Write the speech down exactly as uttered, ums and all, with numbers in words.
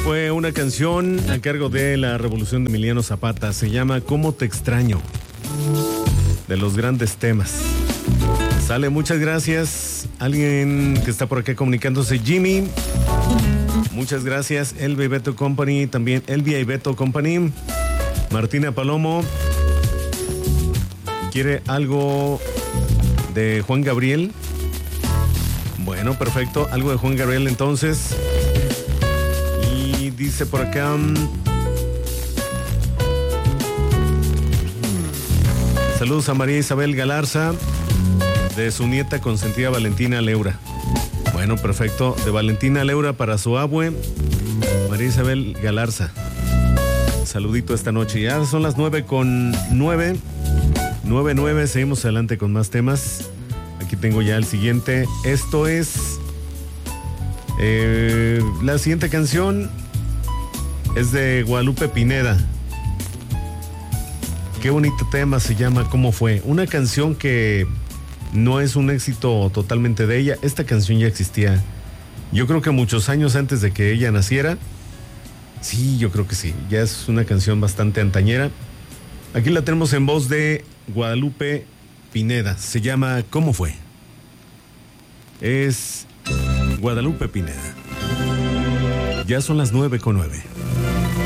fue una canción a cargo de la Revolución de Emiliano Zapata. Se llama ¿Cómo te extraño? De los grandes temas. Sale, muchas gracias. Alguien que está por acá comunicándose, Jimmy. Muchas gracias. Elvia y Beto Company, también Elvia y Beto Company. Martina Palomo. ¿Quiere algo de Juan Gabriel? Bueno, perfecto. Algo de Juan Gabriel entonces. Y dice por acá... Saludos a María Isabel Galarza, de su nieta consentida Valentina Leura. Bueno, perfecto. De Valentina Leura para su abue, María Isabel Galarza. Saludito esta noche. Ya son las nueve con nueve. nueve nueve, seguimos adelante con más temas. Aquí tengo ya el siguiente. Esto es... Eh, la siguiente canción es de Guadalupe Pineda. Qué bonito tema, se llama ¿Cómo fue? Una canción que no es un éxito totalmente de ella. Esta canción ya existía, yo creo que muchos años antes de que ella naciera. Sí, yo creo que sí. Ya es una canción bastante antañera. Aquí la tenemos en voz de Guadalupe Pineda. Se llama ¿Cómo fue? Es Guadalupe Pineda. Ya son las nueve con nueve.